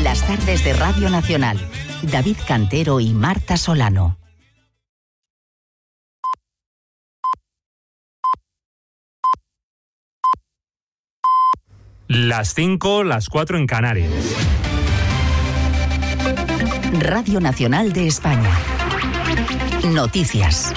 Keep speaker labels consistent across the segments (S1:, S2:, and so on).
S1: Las tardes de Radio Nacional. David Cantero y Marta Solano.
S2: Las 5, las 4 en Canarias.
S1: Radio Nacional de España. Noticias.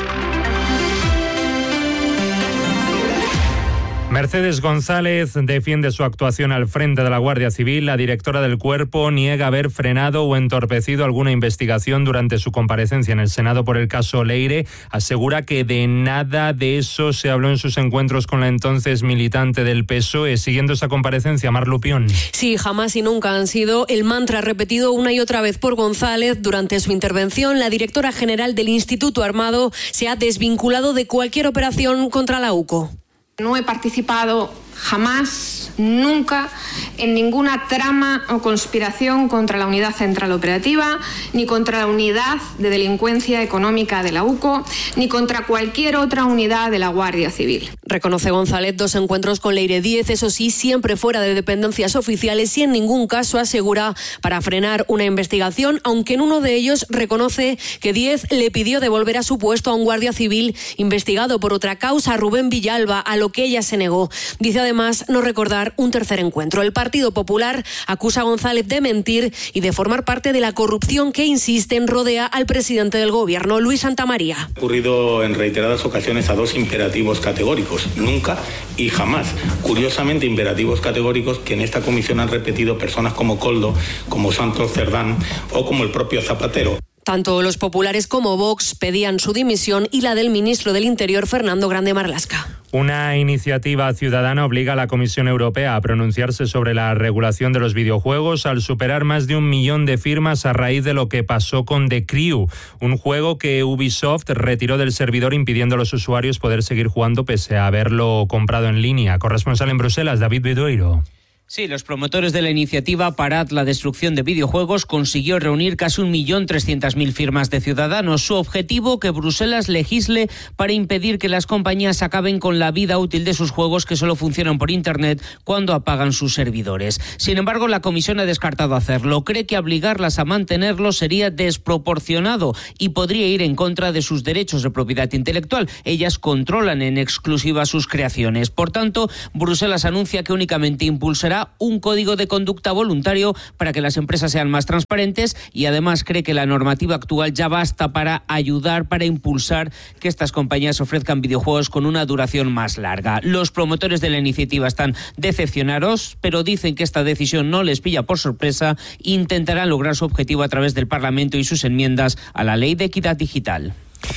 S2: Mercedes González defiende su actuación al frente de la Guardia Civil. La directora del cuerpo niega haber frenado o entorpecido alguna investigación durante su comparecencia en el Senado por el caso Leire. Asegura que de nada de eso se habló en sus encuentros con la entonces militante del PSOE. Siguiendo esa comparecencia, Mar Lupión.
S3: Sí, jamás y nunca han sido el mantra repetido una y otra vez por González. Durante su intervención, la directora general del Instituto Armado se ha desvinculado de cualquier operación contra la UCO.
S4: No he participado jamás, nunca, en ninguna trama o conspiración contra la Unidad Central Operativa, ni contra la Unidad de Delincuencia Económica de la UCO, ni contra cualquier otra unidad de la Guardia Civil.
S3: Reconoce González 2 encuentros con Leire Díez, eso sí, siempre fuera de dependencias oficiales y en ningún caso, asegura, para frenar una investigación, aunque en uno de ellos reconoce que Díez le pidió devolver a su puesto a un guardia civil investigado por otra causa, Rubén Villalba, a lo que ella se negó. Dice además no recordar un tercer encuentro. El Partido Popular acusa a González de mentir y de formar parte de la corrupción que, insisten, rodea al presidente del Gobierno, Luis Santamaría.
S5: Ha ocurrido en reiteradas ocasiones a 2 imperativos categóricos, nunca y jamás. Curiosamente, imperativos categóricos que en esta comisión han repetido personas como Koldo, como Santos Cerdán o como el propio Zapatero.
S3: Tanto los populares como Vox pedían su dimisión y la del ministro del Interior, Fernando Grande Marlaska.
S2: Una iniciativa ciudadana obliga a la Comisión Europea a pronunciarse sobre la regulación de los videojuegos al superar más de 1 millón de firmas a raíz de lo que pasó con The Crew, un juego que Ubisoft retiró del servidor impidiendo a los usuarios poder seguir jugando pese a haberlo comprado en línea. Corresponsal en Bruselas, David Bedoiro.
S6: Sí, los promotores de la iniciativa Parad la destrucción de videojuegos consiguió reunir casi 1.300.000 firmas de ciudadanos. Su objetivo, que Bruselas legisle para impedir que las compañías acaben con la vida útil de sus juegos que solo funcionan por Internet cuando apagan sus servidores. Sin embargo, la Comisión ha descartado hacerlo. Cree que obligarlas a mantenerlo sería desproporcionado y podría ir en contra de sus derechos de propiedad intelectual. Ellas controlan en exclusiva sus creaciones. Por tanto, Bruselas anuncia que únicamente impulsará un código de conducta voluntario para que las empresas sean más transparentes y además cree que la normativa actual ya basta para ayudar, para impulsar que estas compañías ofrezcan videojuegos con una duración más larga. Los promotores de la iniciativa están decepcionados, pero dicen que esta decisión no les pilla por sorpresa. Intentarán lograr su objetivo a través del Parlamento y sus enmiendas a la Ley de Equidad Digital.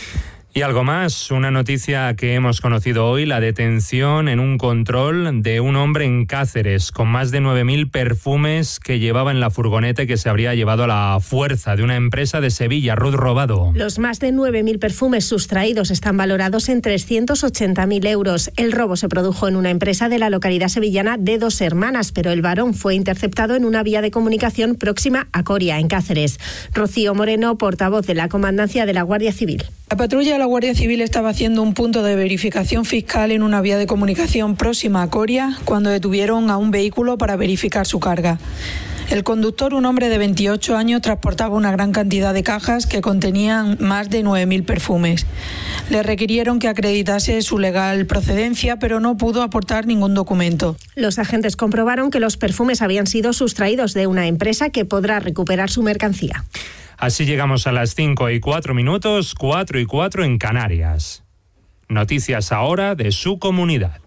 S2: Y algo más, una noticia que hemos conocido hoy, la detención en un control de un hombre en Cáceres con más de 9.000 perfumes que llevaba en la furgoneta y que se habría llevado a la fuerza de una empresa de Sevilla. Ruth Robado.
S7: Los más de 9.000 perfumes sustraídos están valorados en 380.000 euros. El robo se produjo en una empresa de la localidad sevillana de Dos Hermanas, pero el varón fue interceptado en una vía de comunicación próxima a Coria, en Cáceres. Rocío Moreno, portavoz de la Comandancia de la Guardia Civil.
S8: La patrulla de la Guardia Civil estaba haciendo un punto de verificación fiscal en una vía de comunicación próxima a Coria cuando detuvieron a un vehículo para verificar su carga. El conductor, un hombre de 28 años, transportaba una gran cantidad de cajas que contenían más de 9.000 perfumes. Le requirieron que acreditase su legal procedencia, pero no pudo aportar ningún documento.
S7: Los agentes comprobaron que los perfumes habían sido sustraídos de una empresa que podrá recuperar su mercancía.
S2: Así llegamos a las 5:04, 4:04 en Canarias. Noticias ahora de su comunidad.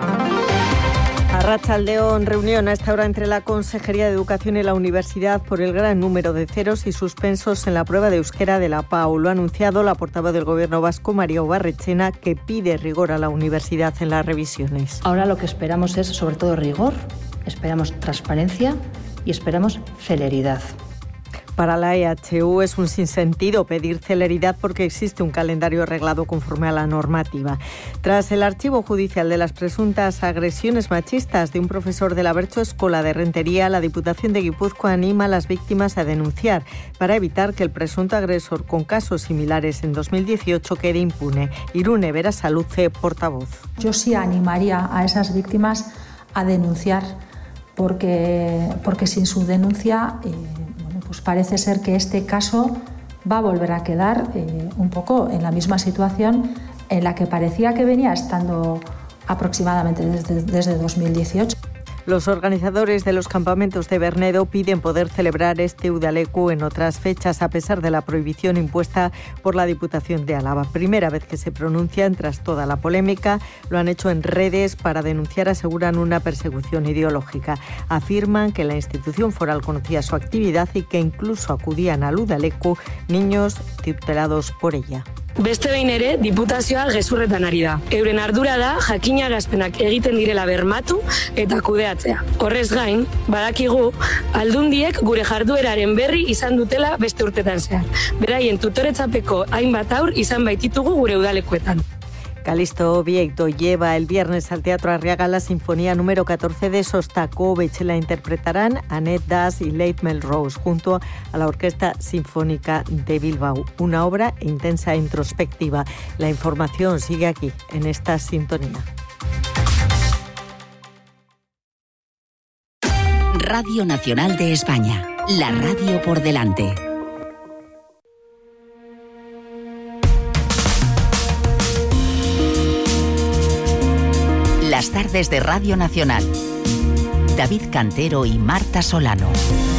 S9: Arratsaldeon, reunión a esta hora entre la Consejería de Educación y la Universidad por el gran número de ceros y suspensos en la prueba de euskera de la PAU. Lo ha anunciado la portavoz del Gobierno vasco, María Ubarretxena, que pide rigor a la universidad en las revisiones.
S10: Ahora lo que esperamos es sobre todo rigor, esperamos transparencia y esperamos celeridad.
S9: Para la EHU es un sinsentido pedir celeridad porque existe un calendario arreglado conforme a la normativa. Tras el archivo judicial de las presuntas agresiones machistas de un profesor de la Bertso Escola de Rentería, la Diputación de Guipúzcoa anima a las víctimas a denunciar para evitar que el presunto agresor con casos similares en 2018 quede impune. Irune Berasaluce, portavoz.
S11: Yo sí animaría a esas víctimas a denunciar porque sin su denuncia pues parece ser que este caso va a volver a quedar un poco en la misma situación en la que parecía que venía estando aproximadamente desde 2018.
S9: Los organizadores de los campamentos de Bernedo piden poder celebrar este Udaleku en otras fechas a pesar de la prohibición impuesta por la Diputación de Álava. Primera vez que se pronuncian tras toda la polémica. Lo han hecho en redes para denunciar, aseguran, una persecución ideológica. Afirman que la institución foral conocía su actividad y que incluso acudían al Udaleku niños tutelados por ella.
S12: Beste behin ere, diputazioa gezurretan ari da. Euren ardura da jakinarazpenak egiten direla bermatu eta kudeatzea. Horrez gain, badakigu aldundiek gure jardueraren berri izan dutela beste urtetan zehar. Beraien tutoretzapeko hainbat haur izan baititugu gure udalekuetan.
S9: Calixto Vieito lleva el viernes al Teatro Arriaga la Sinfonía número 14 de Sostakovich. La interpretarán Annette Das y Leigh Melrose junto a la Orquesta Sinfónica de Bilbao. Una obra intensa e introspectiva. La información sigue aquí, en esta sintonía.
S1: Radio Nacional de España. La radio por delante. Las tardes de Radio Nacional. David Cantero y Marta Solano.